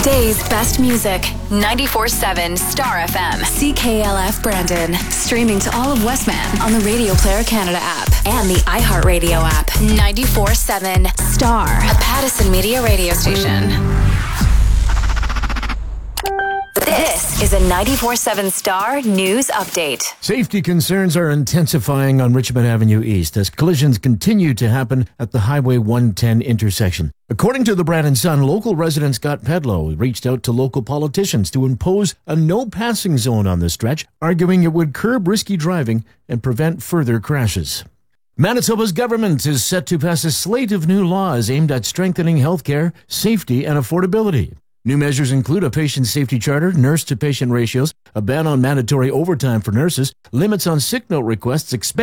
Today's best music, 94.7 Star FM. CKLF Brandon. Streaming to all of Westman on the Radio Player Canada app and the iHeartRadio app. 94.7 Star, a Pattison Media radio station. This is a 94.7 Star News Update. Safety concerns are intensifying on Richmond Avenue East as collisions continue to happen at the Highway 110 intersection. According to the Brandon Sun, local resident Scott Pedlow reached out to local politicians to impose a no-passing zone on the stretch, arguing it would curb risky driving and prevent further crashes. Manitoba's government is set to pass a slate of new laws aimed at strengthening healthcare, safety, and affordability. New measures include a patient safety charter, nurse-to-patient ratios, a ban on mandatory overtime for nurses, limits on sick note requests,